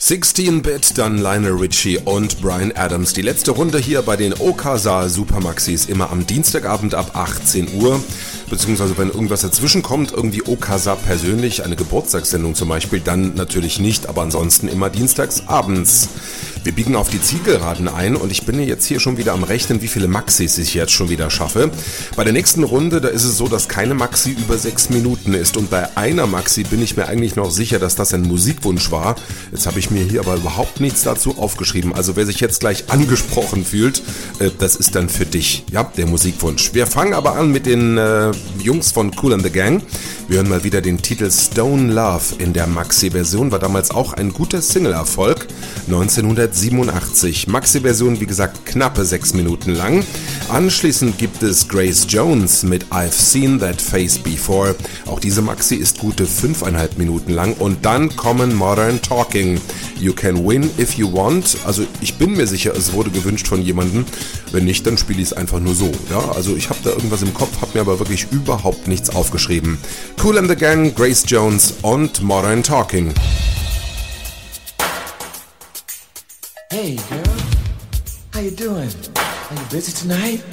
16-Bit, dann Lionel Richie und Bryan Adams. Die letzte Runde hier bei den Okasa Supermaxis, immer am Dienstagabend ab 18 Uhr. Beziehungsweise wenn irgendwas dazwischen kommt, irgendwie Okasa persönlich, eine Geburtstagssendung zum Beispiel, dann natürlich nicht, aber ansonsten immer dienstags abends. Wir biegen auf die Zielgeraden ein und ich bin jetzt hier schon wieder am Rechnen, wie viele Maxis ich jetzt schon wieder schaffe. Bei der nächsten Runde, da ist es so, dass keine Maxi über 6 Minuten ist und bei einer Maxi bin ich mir eigentlich noch sicher, dass das ein Musikwunsch war. Jetzt habe ich mir hier aber überhaupt nichts dazu aufgeschrieben. Also wer sich jetzt gleich angesprochen fühlt, das ist dann für dich, ja, der Musikwunsch. Wir fangen aber an mit den Jungs von Kool and the Gang. Wir hören mal wieder den Titel Stone Love in der Maxi-Version, war damals auch ein guter Single-Erfolg, 1987. Maxi-Version, wie gesagt, knappe 6 Minuten lang. Anschließend gibt es Grace Jones mit I've Seen That Face Before. Auch diese Maxi ist gute 5,5 Minuten lang. Und dann kommen Modern Talking. You can win if you want. Also ich bin mir sicher, es wurde gewünscht von jemandem. Wenn nicht, dann spiele ich es einfach nur so. Ja, also ich habe da irgendwas im Kopf, habe mir aber wirklich überhaupt nichts aufgeschrieben. Kool and the Gang, Grace Jones und Modern Talking. Hey girl, how you doing? Are you busy tonight?